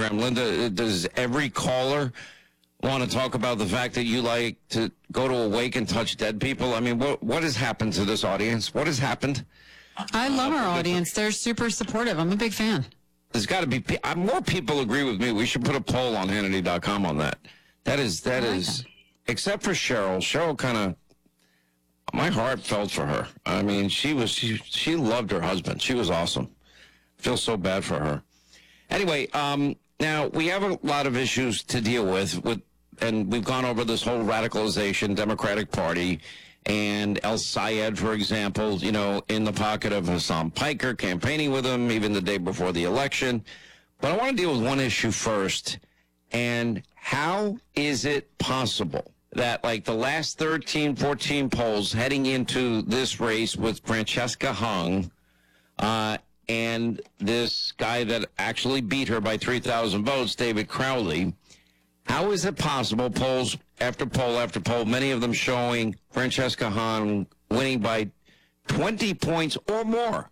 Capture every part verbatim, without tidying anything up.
program. Linda, does every caller want to talk about the fact that you like to go to a wake and touch dead people? I mean, what what has happened to this audience? What has happened? I love our audience. They're super supportive. I'm a big fan. There's got to be uh, more people agree with me. We should put a poll on Hannity dot com on that. That is that I like is, that. except for Cheryl. Cheryl kind of, my heart felt for her. I mean, she was she she loved her husband. She was awesome. Feel so bad for her. Anyway, um, now we have a lot of issues to deal with with, and we've gone over this whole radicalization, Democratic Party. And El Sayed, for example, you know, in the pocket of Hassan Piker, campaigning with him even the day before the election. But I want to deal with one issue first. And how is it possible that, like, the last thirteen, fourteen polls heading into this race with Francesca Hung uh, and this guy that actually beat her by three thousand votes, David Crowley, how is it possible, polls after poll after poll, many of them showing Francesca Hahn winning by twenty points or more?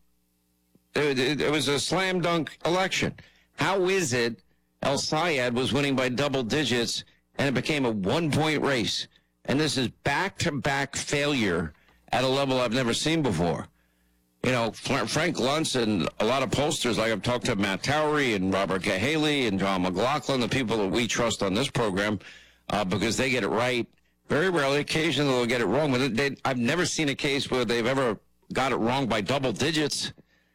It, it, it was a slam dunk election. How is it El Sayed was winning by double digits and it became a one-point race? And this is back-to-back failure at a level I've never seen before. You know, Frank Luntz and a lot of pollsters, like I've talked to Matt Towery and Robert Cahaley and John McLaughlin, the people that we trust on this program, uh, because they get it right. Very rarely, occasionally they'll get it wrong. But they, I've never seen a case where they've ever got it wrong by double digits.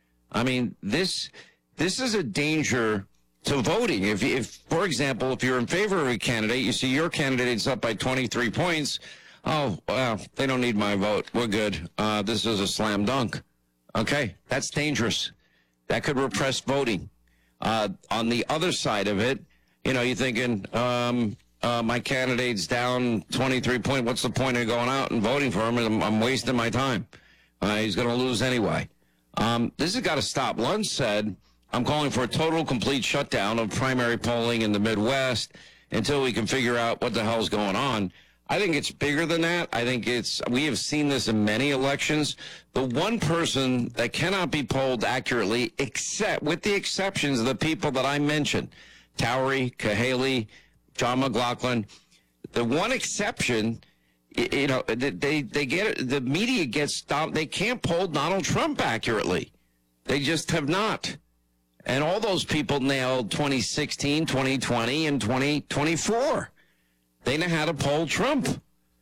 I mean, this this is a danger to voting. If, if, for example, if you're in favor of a candidate, you see your candidate's up by twenty-three points. Oh, well, they don't need my vote. We're good. Uh, this is a slam dunk. Okay, that's dangerous. That could repress voting. Uh, on the other side of it, you know, you're thinking, um, uh, my candidate's down twenty-three points. What's the point of going out and voting for him? I'm, I'm wasting my time. Uh, he's going to lose anyway. Um, this has got to stop. Luntz said, I'm calling for a total, complete shutdown of primary polling in the Midwest until we can figure out what the hell's going on. I think it's bigger than that. I think it's, we have seen this in many elections. The one person that cannot be polled accurately, except with the exceptions of the people that I mentioned, Towery, Cahaley, John McLaughlin, the one exception, you know, they, they get, the media gets, they can't poll Donald Trump accurately. They just have not. And all those people nailed twenty sixteen, twenty twenty, and twenty twenty-four. They know how to poll Trump.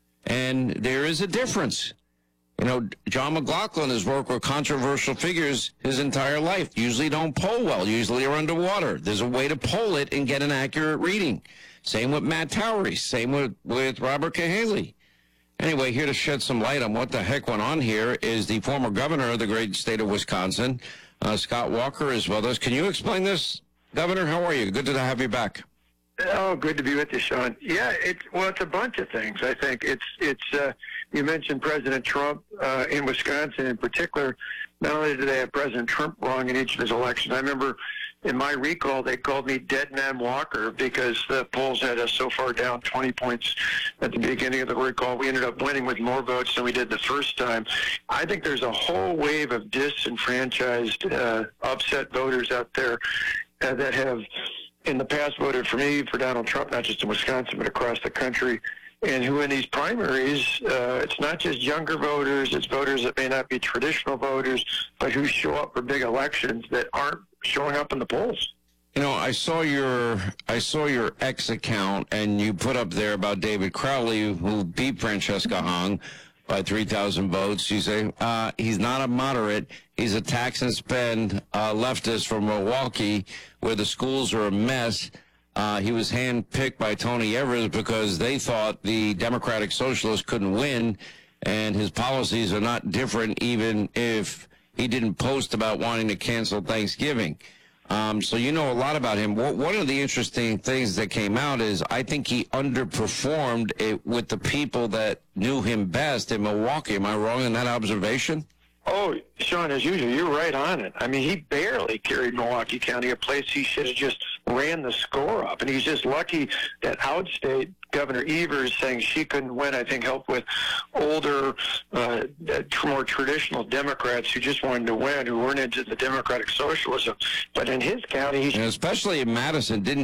And there is a difference. You know, John McLaughlin has worked with controversial figures his entire life. Usually don't poll well. Usually are underwater. There's a way to poll it and get an accurate reading. Same with Matt Towery. Same with, with Robert Cahaley. Anyway, here to shed some light on what the heck went on here is the former governor of the great state of Wisconsin, uh, Scott Walker, is with us. Can you explain this, Governor? How are you? Good to have you back. Oh, good to be with you, Sean. Yeah, it's well, it's a bunch of things. I think it's it's. Uh, you mentioned President Trump uh, in Wisconsin, in particular. Not only did they have President Trump wrong in each of his elections, I remember in my recall they called me Dead Man Walker because the polls had us so far down twenty points at the beginning of the recall. We ended up winning with more votes than we did the first time. I think there's a whole wave of disenfranchised, uh, upset voters out there uh, that have, in the past, voted for me, for Donald Trump, not just in Wisconsin, but across the country, and who in these primaries, uh, it's not just younger voters, it's voters that may not be traditional voters, but who show up for big elections that aren't showing up in the polls. You know, I saw your I saw your X account, and you put up there about David Crowley, who beat Francesca Hung by three thousand votes. You say uh, he's not a moderate. He's a tax and spend uh, leftist from Milwaukee, where the schools are a mess. Uh, he was handpicked by Tony Evers because they thought the Democratic Socialists couldn't win, and his policies are not different even if he didn't post about wanting to cancel Thanksgiving. Um, so you know a lot about him. One of the interesting things that came out is I think he underperformed it with the people that knew him best in Milwaukee. Am I wrong in that observation? Oh, Sean, as usual, you're right on it. I mean, he barely carried Milwaukee County, a place he should have just ran the score up. And he's just lucky that outstate Governor Evers saying she couldn't win, I think, helped with older, uh, more traditional Democrats who just wanted to win, who weren't into the Democratic Socialism. But in his county, he... And especially in Madison, didn't